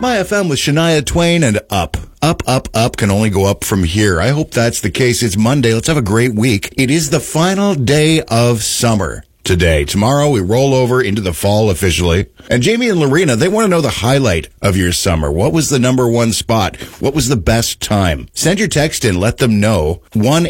My FM with Shania Twain and Up. Up, up, up can only go up from here. I hope that's the case. It's Monday. Let's have a great week. It is the final day of summer today. Tomorrow we roll over into the fall officially. And Jamie and Lorena, they want to know the highlight of your summer. What was the number one spot? What was the best time? Send your text in. Let them know.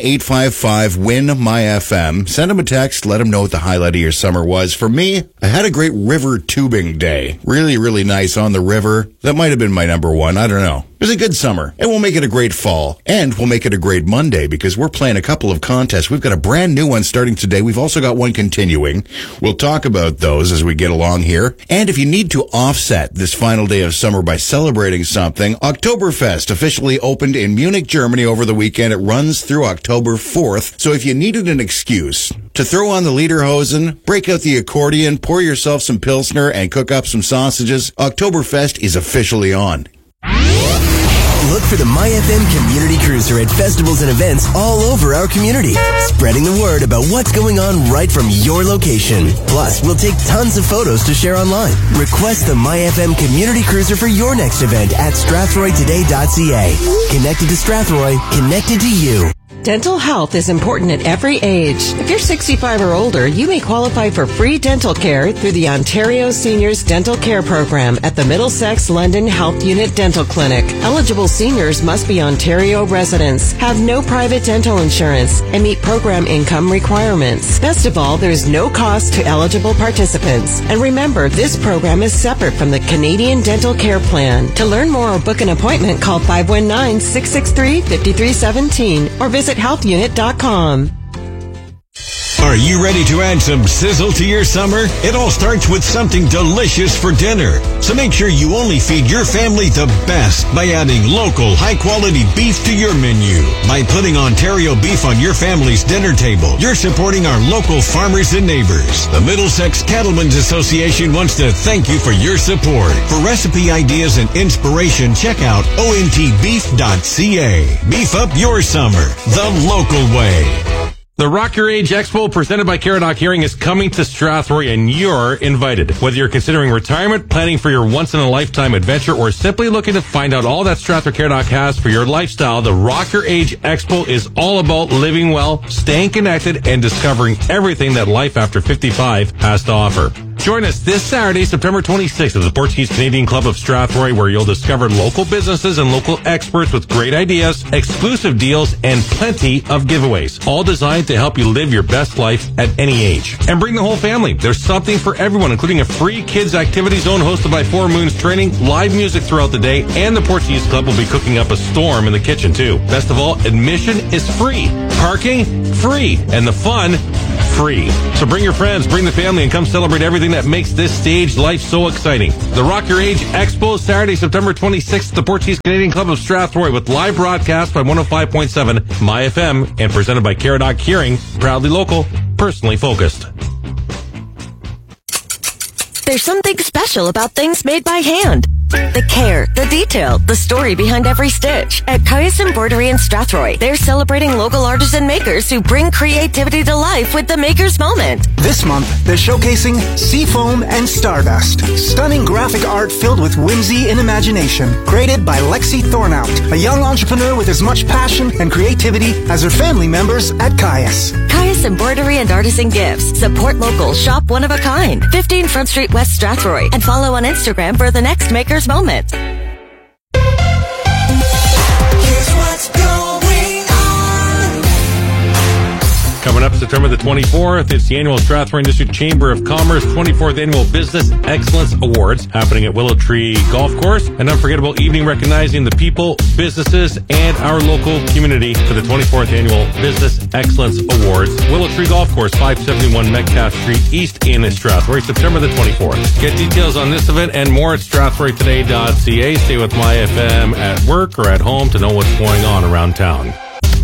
1-855-WIN-MY-FM. Send them a text. Let them know what the highlight of your summer was. For me, I had a great river tubing day. Really, really nice on the river. That might have been my number one. I don't know. It was a good summer, and we'll make it a great fall, and we'll make it a great Monday because we're playing a couple of contests. We've got a brand new one starting today. We've also got one continuing. We'll talk about those as we get along here. And if you need to offset this final day of summer by celebrating something, Oktoberfest officially opened in Munich, Germany over the weekend. It runs through October 4th. So if you needed an excuse to throw on the lederhosen, break out the accordion, pour yourself some Pilsner, and cook up some sausages, Oktoberfest is officially on. Look for the MyFM Community Cruiser at festivals and events all over our community, spreading the word about what's going on right from your location. Plus, we'll take tons of photos to share online. Request the MyFM Community Cruiser for your next event at strathroytoday.ca. Connected to Strathroy, connected to you. Dental health is important at every age. If you're 65 or older, you may qualify for free dental care through the Ontario Seniors Dental Care Program at the Middlesex London Health Unit Dental Clinic. Eligible seniors must be Ontario residents, have no private dental insurance, and meet program income requirements. Best of all, there's no cost to eligible participants. And remember, this program is separate from the Canadian Dental Care Plan. To learn more or book an appointment, call 519-663-5317 or visit healthunit.com. Are you ready to add some sizzle to your summer? It all starts with something delicious for dinner. So make sure you only feed your family the best by adding local, high-quality beef to your menu. By putting Ontario beef on your family's dinner table, you're supporting our local farmers and neighbors. The Middlesex Cattlemen's Association wants to thank you for your support. For recipe ideas and inspiration, check out ontbeef.ca. Beef up your summer the local way. The Rock Your Age Expo presented by Caradoc Hearing is coming to Strathroy, and you're invited. Whether you're considering retirement, planning for your once-in-a-lifetime adventure, or simply looking to find out all that Strathroy Caradoc has for your lifestyle, the Rock Your Age Expo is all about living well, staying connected, and discovering everything that life after 55 has to offer. Join us this Saturday, September 26th at the Portuguese Canadian Club of Strathroy, where you'll discover local businesses and local experts with great ideas, exclusive deals, and plenty of giveaways, all designed to help you live your best life at any age. And bring the whole family. There's something for everyone, including a free kids activity zone hosted by Four Moons Training, live music throughout the day, and the Portuguese Club will be cooking up a storm in the kitchen, too. Best of all, admission is free. Parking, free. And the fun, free. So bring your friends, bring the family, and come celebrate everything that makes this stage life so exciting. The Rock Your Age Expo, Saturday, September 26th at the Portuguese Canadian Club of Strathroy, with live broadcast by 105.7 MyFM and presented by Caradoc Hearing, proudly local, personally focused. There's something special about things made by hand. The care, the detail, the story behind every stitch. At Caius Embroidery in Strathroy, they're celebrating local artisan makers who bring creativity to life with the Maker's Moment. This month, they're showcasing Seafoam and Stardust. Stunning graphic art filled with whimsy and imagination. Created by Lexi Thornout, a young entrepreneur with as much passion and creativity as her family members at Caius. Caius Embroidery and Artisan Gifts. Support local, shop one of a kind. 15 Front Street West Strathroy. And follow on Instagram for the next Maker's Moment. Here's what's going on. Coming up September the 24th, it's the annual Strathroy District Chamber of Commerce 24th Annual Business Excellence Awards happening at Willow Tree Golf Course. An unforgettable evening recognizing the people, businesses, and our local community for the 24th Annual Business Excellence Awards. Willow Tree Golf Course, 571 Metcalfe Street East in Strathroy, September the 24th. Get details on this event and more at strathroytoday.ca. Stay with MyFM at work or at home to know what's going on around town.